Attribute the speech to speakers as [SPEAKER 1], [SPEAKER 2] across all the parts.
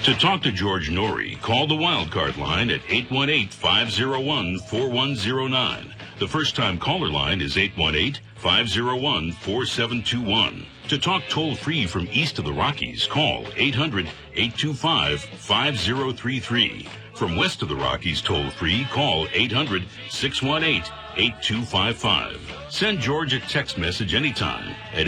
[SPEAKER 1] To talk to George Norrie, call the Wildcard line at 818-501-4109. The first-time caller line is 818-501-4721. To talk toll-free from east of the Rockies, call 800-825-5033. From west of the Rockies toll-free, call 800-618-8255. Send George a text message anytime at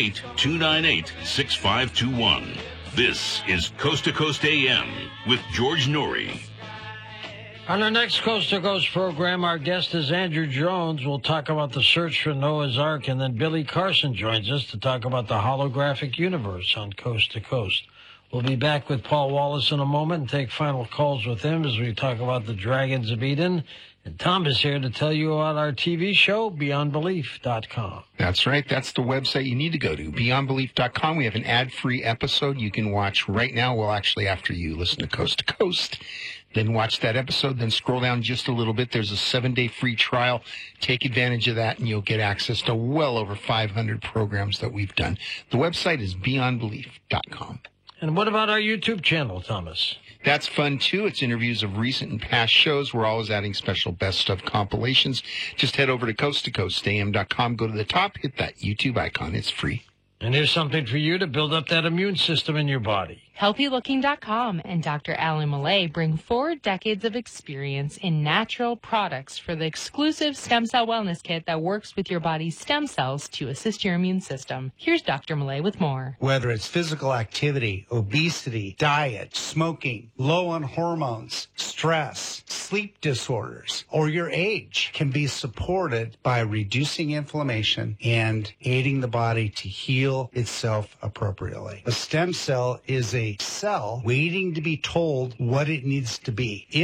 [SPEAKER 1] 818-298-6521. This is Coast to Coast AM with George Norrie.
[SPEAKER 2] On our next Coast to Coast program, our guest is Andrew Jones. We'll talk about the search for Noah's Ark, and then Billy Carson joins us to talk about the holographic universe on Coast to Coast. We'll be back with Paul Wallace in a moment and take final calls with him as we talk about the Dragons of Eden. And Tom is here to tell you about our TV show, BeyondBelief.com.
[SPEAKER 3] That's right. That's the website you need to go to, BeyondBelief.com. We have an ad-free episode you can watch right now. Well, actually, after you listen to Coast, then watch that episode, then scroll down just a little bit. There's a 7-day free trial. Take advantage of that, and you'll get access to well over 500 programs that we've done. The website is BeyondBelief.com.
[SPEAKER 2] And what about our YouTube channel, Thomas?
[SPEAKER 3] That's fun, too. It's interviews of recent and past shows. We're always adding special best of compilations. Just head over to coasttocoastam.com. Go to the top, hit that YouTube icon. It's free.
[SPEAKER 2] And here's something for you to build up that immune system in your body.
[SPEAKER 4] HealthyLooking.com and Dr. Alan Millay bring 4 decades of experience in natural products for the exclusive stem cell wellness kit that works with your body's stem cells to assist your immune system. Here's Dr. Millay with more.
[SPEAKER 5] Whether it's physical activity, obesity, diet, smoking, low on hormones, stress, sleep disorders, or your age can be supported by reducing inflammation and aiding the body to heal itself appropriately. A stem cell is a cell waiting to be told what it needs to be.